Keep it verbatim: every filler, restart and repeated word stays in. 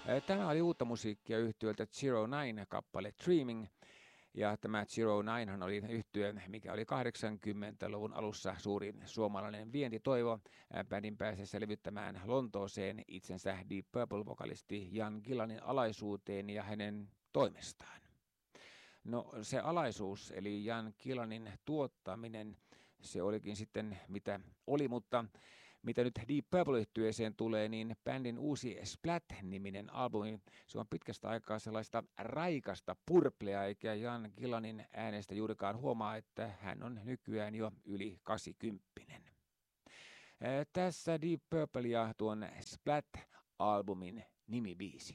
Tämä oli uutta musiikkia yhtyöltä Zero Nine kappale Dreaming. Ja tämä Zero Ninehan oli yhtye, mikä oli kahdeksankymmentäluvun alussa suuri suomalainen vientitoivo. Bändin pääsessä levyttämään Lontooseen itsensä Deep Purple-vokalisti Jan Gillanin alaisuuteen ja hänen toimestaan. No se alaisuus, eli Jan Gillanin tuottaminen, se olikin sitten mitä oli, mutta mitä nyt Deep Purple-yhtyeeseen tulee, niin bändin uusi Splat-niminen albumi, se on pitkästä aikaa sellaista raikasta purplea, eikä Jan Gillanin äänestä juurikaan huomaa, että hän on nykyään jo yli kasikymppinen. Tässä Deep Purple ja tuon Splat-albumin nimibiisi.